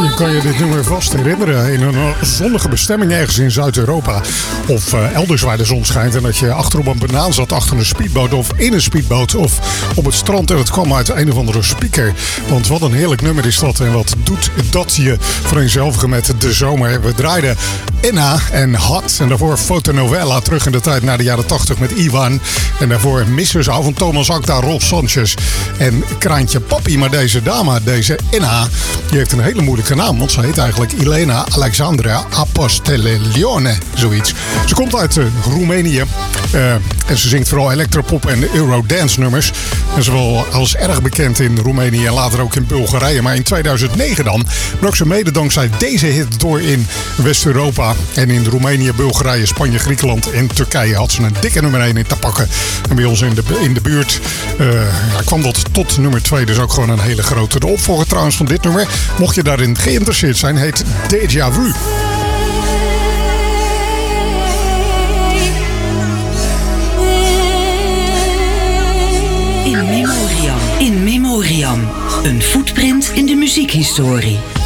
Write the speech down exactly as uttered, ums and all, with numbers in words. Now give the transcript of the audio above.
Je kan je dit nummer vast herinneren in een zonnige bestemming ergens in Zuid-Europa. Of uh, elders waar de zon schijnt. En dat je achter op een banaan zat, achter een speedboot of in een speedboot. Of op het strand en het kwam uit een of andere speaker. Want wat een heerlijk nummer is dat. En wat doet dat je vereenzelvigen met de zomer. We draaiden Enna en Hot. En daarvoor Fotonovela terug in de tijd naar de jaren tachtig met Ivan. En daarvoor Missersau van Thomas Acta, Rolf Sanchez en Kraantje Papi. Maar deze dame, deze Enna, die heeft een hele moeilijke naam. Want ze heet eigenlijk Elena Alexandra Apostolione, zoiets. Ze komt uit uh, Roemenië. Uh, en ze zingt vooral electropop en Eurodance nummers. En ze was erg bekend in Roemenië en later ook in Bulgarije. Maar in tweeduizend negen dan brak ze mede dankzij deze hit door in West-Europa. En in Roemenië, Bulgarije, Spanje, Griekenland en Turkije had ze een dikke nummer één in te pakken. En bij ons in de, in de buurt uh, ja, kwam dat tot nummer twee. Dus ook gewoon een hele grote. De opvolger trouwens van dit nummer, mocht je daarin geïnteresseerd zijn, heet Deja Vu. In Memoriam. In Memoriam. Een footprint in de muziekhistorie.